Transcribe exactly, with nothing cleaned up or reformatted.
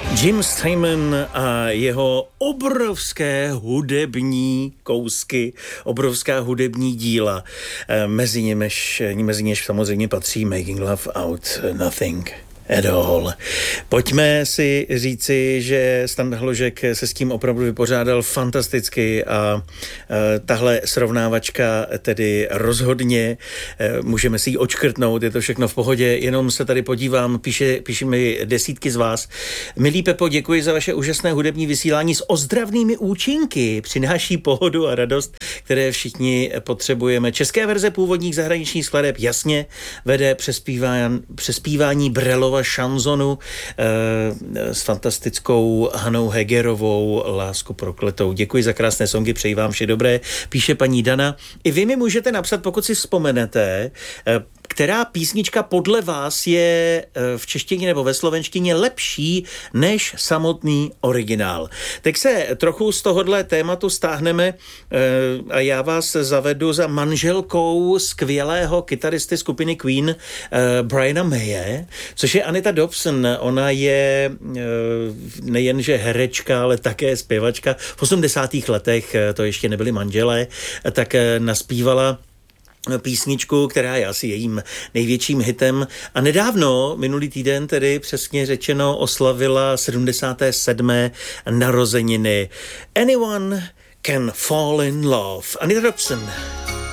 Jim Steinman a jeho obrovské hudební kousky, obrovská hudební díla. Mezi němež, mezi něž samozřejmě patří Making Love Out Nothing at all. Pojďme si říci, že Standa Hložek se s tím opravdu vypořádal fantasticky a e, tahle srovnávačka tedy rozhodně e, můžeme si ji odškrtnout, je to všechno v pohodě, jenom se tady podívám, píše, píši mi desítky z vás. Milý Pepo, děkuji za vaše úžasné hudební vysílání s ozdravnými účinky, přináší pohodu a radost, které všichni potřebujeme. České verze původních zahraničních skladeb jasně vede přespívání, přespívání Brelova šanzonu e, s fantastickou Hanou Hegerovou Lásku prokletou. Děkuji za krásné songy, přeji vám vše dobré. Píše paní Dana. I vy mi můžete napsat, pokud si vzpomenete, e, která písnička podle vás je v češtině nebo ve slovenštině lepší než samotný originál. Tak se trochu z tohohle tématu stáhneme a já vás zavedu za manželkou skvělého kytaristy skupiny Queen Briana Maye, což je Anita Dobson. Ona je nejenže herečka, ale také zpěvačka. V osmdesátých letech, to ještě nebyli manželé, tak naspívala písničku, která je asi jejím největším hitem a nedávno, minulý týden tedy přesně řečeno, oslavila sedmdesáté sedmé narozeniny. Anyone can fall in love. Anita Dobson.